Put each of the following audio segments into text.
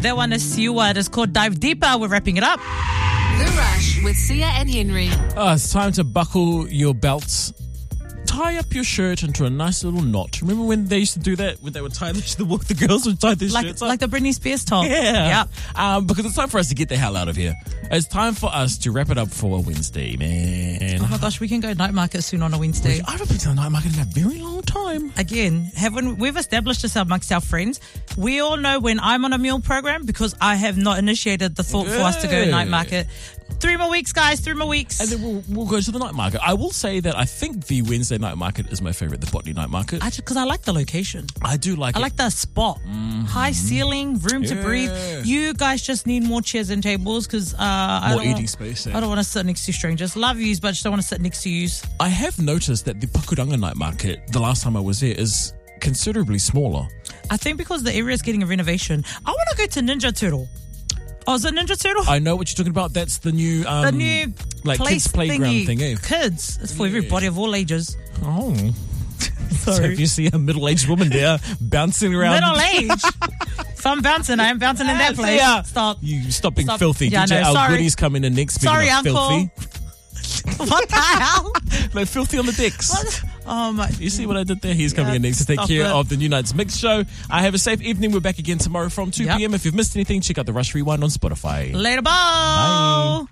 That one is Seward. It's called Dive Deeper. We're wrapping it up. The Rush with Sia and Henry. It's time to buckle your belts. Tie up your shirt into a nice little knot. Remember when they used to do that? When they would tie the girls would tie their shirts up? Like the Britney Spears top. Yeah. Yep. Because it's time for us to get the hell out of here. It's time for us to wrap it up for a Wednesday, man. Oh my gosh, we can go night market soon on a Wednesday. I haven't been to the night market in a very long time. Again, we've established this amongst our friends. We all know when I'm on a meal program because I have not initiated the thought for us to go night market. 3 more weeks, guys. 3 more weeks. And then we'll go to the night market. I will say that I think the Wednesday night market is my favorite, the Botany night market. Because I like the location. I do like it. I like the spot. High ceiling, room to breathe. You guys just need more chairs and tables because more eating space. I don't want to sit next to strangers. Love yous, but I just don't want to sit next to yous. I have noticed that the Pakuranga night market, the last time I was there, is considerably smaller. I think because the area is getting a renovation. I want to go to Ninja Turtle. Oh, is it Ninja Turtle? I know what you're talking about. That's the new like kids playground thing, eh? Kids. It's for everybody of all ages. Oh. Sorry. So if you see a middle-aged woman there bouncing around. Middle age? If I'm bouncing, I am bouncing in that place. Yeah. Stop. You stop being filthy. Yeah, DJ no, Al Goodies coming in next. Sorry, Uncle. Filthy. What the hell? Like filthy on the decks. What? Oh my! You see what I did there? He's coming in next to take care of the New Nights Mix Show. Have a safe evening. We're back again tomorrow from 2 p.m. If you've missed anything, check out the Rush Rewind on Spotify. Later, bye.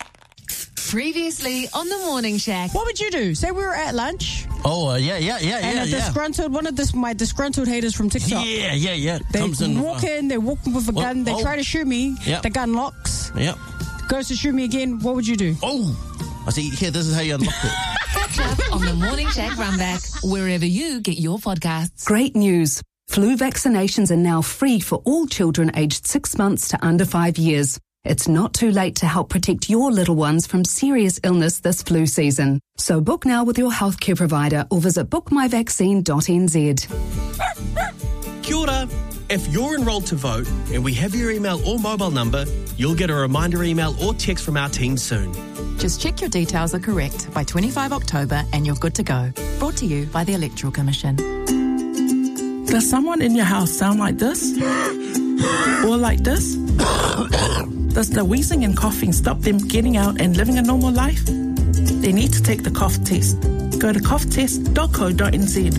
Previously on the Morning Shack. What would you do? Say we were at lunch. Oh, yeah. And disgruntled, one of my disgruntled haters from TikTok. Yeah. They comes in. walk in, they're walking with a gun, they try to shoot me. Yep. The gun locks. Yep. Goes to shoot me again. What would you do? Oh, I see. Here, this is how you unlock it. Catch up on the Morning Shack Runback, wherever you get your podcasts. Great news. Flu vaccinations are now free for all children aged 6 months to under 5 years. It's not too late to help protect your little ones from serious illness this flu season. So book now with your healthcare provider or visit bookmyvaccine.nz. Kia ora. If you're enrolled to vote and we have your email or mobile number, you'll get a reminder email or text from our team soon. Just check your details are correct by 25 October and you're good to go. Brought to you by the Electoral Commission. Does someone in your house sound like this? Or like this? Does the wheezing and coughing stop them getting out and living a normal life? They need to take the cough test. Go to coughtest.co.nz.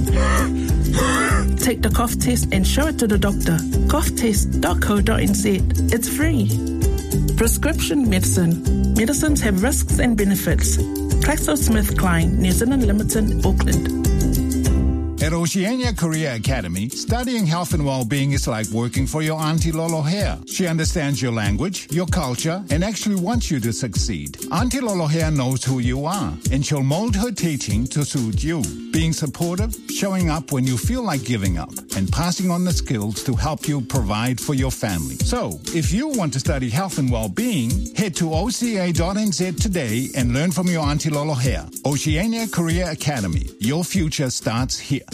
Take the cough test and show it to the doctor. coughtest.co.nz. It's free. Prescription medicine. Medicines have risks and benefits. GlaxoSmithKline, New Zealand Limited, Auckland. At Oceania Career Academy, studying health and well-being is like working for your Auntie Lolo Hair. She understands your language, your culture, and actually wants you to succeed. Auntie Lolo Hair knows who you are, and she'll mold her teaching to suit you. Being supportive, showing up when you feel like giving up, and passing on the skills to help you provide for your family. So, if you want to study health and well-being, head to oca.nz today and learn from your Auntie Lolo Hair. Oceania Career Academy. Your future starts here.